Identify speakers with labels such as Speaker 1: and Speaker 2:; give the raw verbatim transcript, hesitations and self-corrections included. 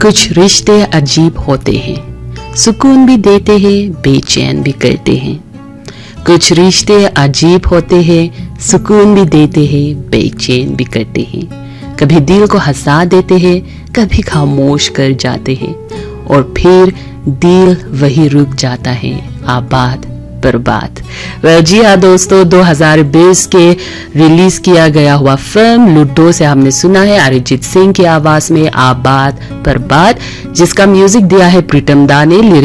Speaker 1: कुछ रिश्ते अजीब होते हैं, सुकून भी देते हैं, बेचैन भी करते हैं। कुछ रिश्ते अजीब होते हैं, सुकून भी देते हैं, बेचैन भी करते हैं। कभी दिल को हंसा देते हैं, कभी खामोश कर जाते हैं, और फिर दिल वही रुक जाता है, आबाद बर्बाद। वेल जी हाँ दोस्तों, दो हज़ार बीस के रिलीज किया गया हुआ फिल्म लूडो से हमने सुना है अरिजीत सिंह की आवाज में आबाद बर्बाद, जिसका म्यूजिक दिया है प्रीतम दा ने।